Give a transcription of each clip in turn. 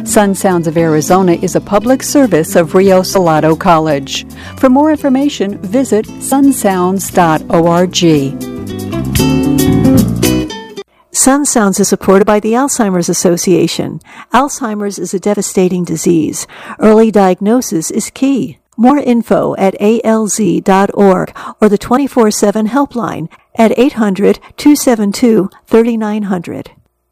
Sun Sounds of Arizona is a public service of Rio Salado College. For more information, visit sunsounds.org. Sun Sounds is supported by the Alzheimer's Association. Alzheimer's is a devastating disease. Early diagnosis is key. More info at alz.org or the 24/7 helpline at 800-272-3900.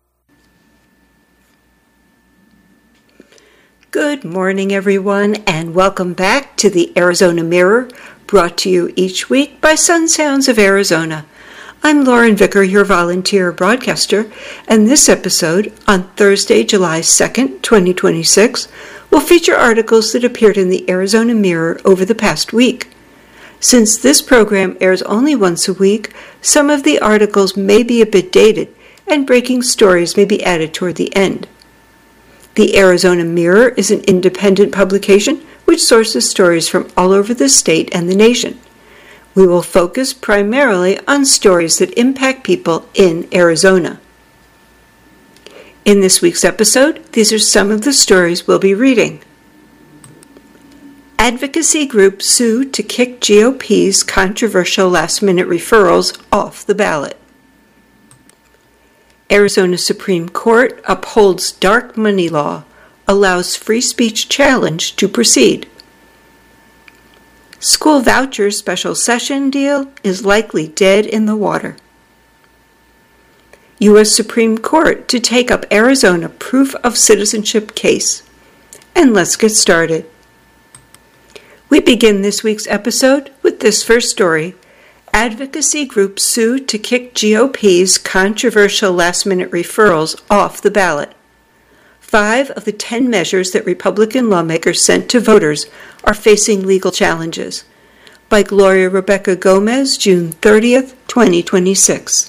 Good morning, everyone, and welcome back to the Arizona Mirror, brought to you each week by Sun Sounds of Arizona. I'm Lauren Vicker, your volunteer broadcaster, and this episode, on Thursday, July 2nd, 2026, will feature articles that appeared in the Arizona Mirror over the past week. Since this program airs only once a week, some of the articles may be a bit dated, and breaking stories may be added toward the end. The Arizona Mirror is an independent publication which sources stories from all over the state and the nation. We will focus primarily on stories that impact people in Arizona. In this week's episode, these are some of the stories we'll be reading. Advocacy group sue to kick GOP's controversial last-minute referrals off the ballot. Arizona Supreme Court upholds dark money law, allows free speech challenge to proceed. School voucher special session deal is likely dead in the water. U.S. Supreme Court to take up Arizona proof of citizenship case. And let's get started. We begin this week's episode with this first story. Advocacy groups sue to kick GOP's controversial last-minute referrals off the ballot. 5 of the 10 measures that Republican lawmakers sent to voters are facing legal challenges. By Gloria Rebecca Gomez, June 30th, 2026.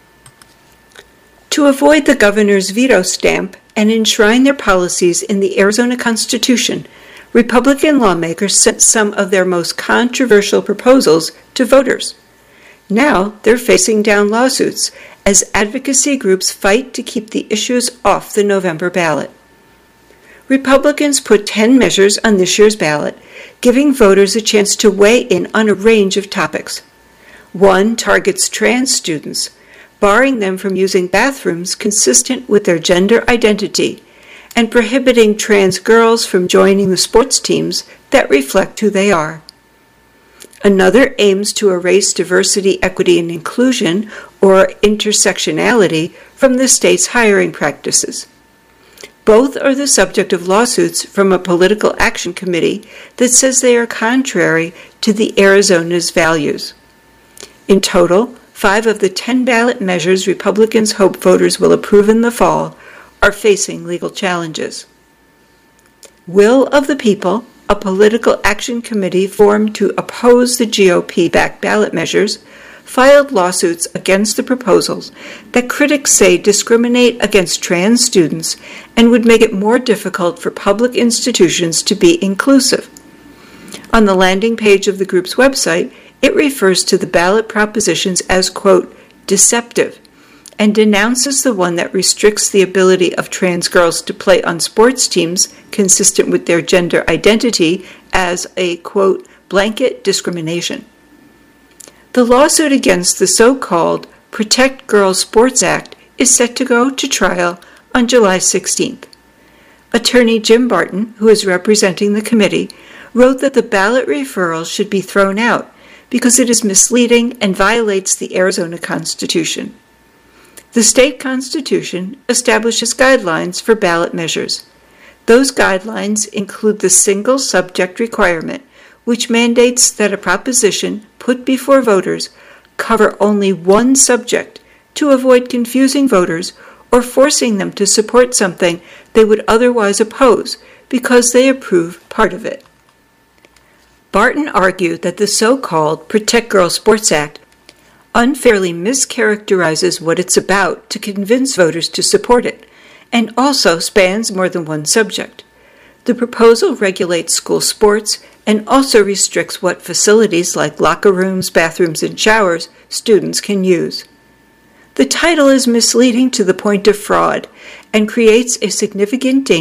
To avoid the governor's veto stamp and enshrine their policies in the Arizona Constitution, Republican lawmakers sent some of their most controversial proposals to voters. Now they're facing down lawsuits as advocacy groups fight to keep the issues off the November ballot. Republicans put 10 measures on this year's ballot, giving voters a chance to weigh in on a range of topics. 1 targets trans students, barring them from using bathrooms consistent with their gender identity, and prohibiting trans girls from joining the sports teams that reflect who they are. Another aims to erase diversity, equity, and inclusion, or intersectionality, from the state's hiring practices. Both are the subject of lawsuits from a political action committee that says they are contrary to the Arizona's values. In total, 5 of the 10 ballot measures Republicans hope voters will approve in the fall are facing legal challenges. Will of the People, a political action committee formed to oppose the GOP-backed ballot measures, filed lawsuits against the proposals that critics say discriminate against trans students and would make it more difficult for public institutions to be inclusive. On the landing page of the group's website, it refers to the ballot propositions as, quote, deceptive, and denounces the one that restricts the ability of trans girls to play on sports teams consistent with their gender identity as a, quote, blanket discrimination. The lawsuit against the so-called Protect Girls Sports Act is set to go to trial on July 16th. Attorney Jim Barton, who is representing the committee, wrote that the ballot referrals should be thrown out because it is misleading and violates the Arizona Constitution. The state constitution establishes guidelines for ballot measures. Those guidelines include the single subject requirement, which mandates that a proposition put before voters cover only one subject to avoid confusing voters or forcing them to support something they would otherwise oppose because they approve part of it. Barton argued that the so-called Protect Girls Sports Act unfairly mischaracterizes what it's about to convince voters to support it, and also spans more than one subject. The proposal regulates school sports and also restricts what facilities like locker rooms, bathrooms, and showers students can use. The title is misleading to the point of fraud and creates a significant danger